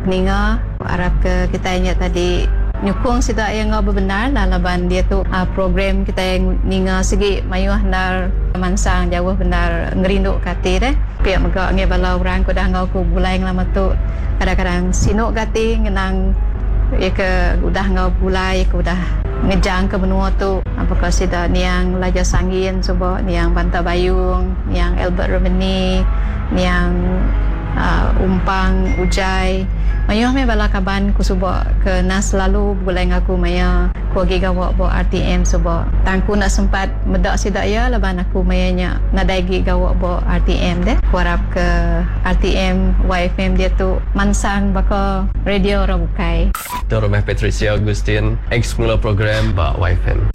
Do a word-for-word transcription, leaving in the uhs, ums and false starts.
ninga harap ke kita ingat tadi nyukung sida yang ngau benar lah laban dia tu uh, program kita yang ninga segi mayuh nar mansang jauh benar ngerindu kati deh pihak megak nge bala orang ko dah ngau ku bulai lama tu kadang-kadang sinuk kati ngenang ya ke udah ngau bulai ke udah ngejang ke benua tu apakah sida niang Laja Sangin coba niang Banta Bayung niang Albert Romani niang uh, Umpang Ujai mayuh me bala kaban ku suba ke nas selalu bulai ngaku maya ku agi gawak bo R T M suba tangku nak sempat medak sida ya laban aku mayanya nadai gi gawak bo R T M deh ku harap ke R T M Y F M dia tu mansang baka radio ra bukai Tuan Rumah Patricia Agustin ex pengelola program Bak Y F M.